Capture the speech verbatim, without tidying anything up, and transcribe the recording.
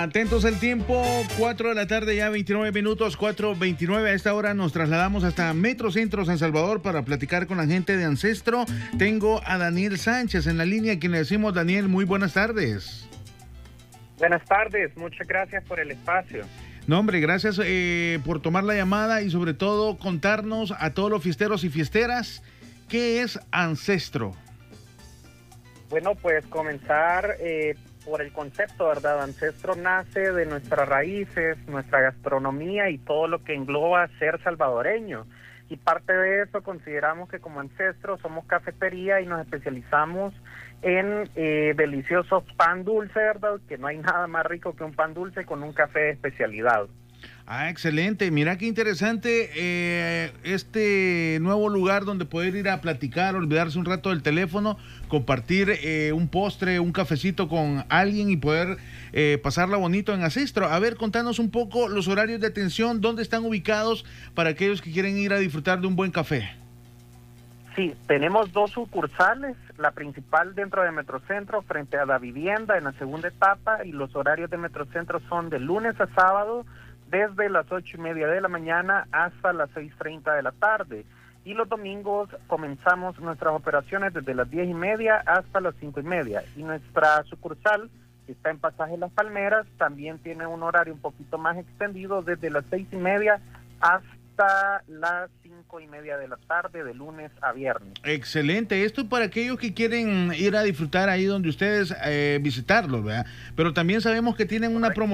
Atentos al tiempo, cuatro de la tarde, ya veintinueve minutos, cuatro veintinueve. A esta hora nos trasladamos hasta Metrocentro San Salvador para platicar con la gente de Ancestro. Tengo a Daniel Sánchez en la línea, a quien le decimos, Daniel, muy buenas tardes. Buenas tardes, muchas gracias por el espacio. No, hombre, gracias eh, por tomar la llamada y sobre todo contarnos a todos los fiesteros y fiesteras qué es Ancestro. Bueno, pues comenzar eh, por el concepto, ¿verdad? Ancestro nace de nuestras raíces, nuestra gastronomía y todo lo que engloba ser salvadoreño. Y parte de eso consideramos que como Ancestro somos cafetería y nos especializamos en eh, deliciosos pan dulce, ¿verdad? Que no hay nada más rico que un pan dulce con un café de especialidad. Ah, excelente. Mira qué interesante eh, este nuevo lugar donde poder ir a platicar, olvidarse un rato del teléfono, compartir eh, un postre, un cafecito con alguien y poder eh, pasarla bonito en Ancestro. A ver, contanos un poco los horarios de atención, dónde están ubicados para aquellos que quieren ir a disfrutar de un buen café. Sí, tenemos dos sucursales, la principal dentro de Metrocentro frente a la vivienda en la segunda etapa, y los horarios de Metrocentro son de lunes a sábado desde las ocho y media de la mañana hasta las seis treinta de la tarde, y los domingos comenzamos nuestras operaciones desde las diez y media hasta las cinco y media, y nuestra sucursal que está en Pasaje Las Palmeras también tiene un horario un poquito más extendido desde las seis y media hasta las cinco y media de la tarde, de lunes a viernes. Excelente, esto para aquellos que quieren ir a disfrutar ahí donde ustedes eh, visitarlos, ¿verdad? Pero también sabemos que tienen una promoción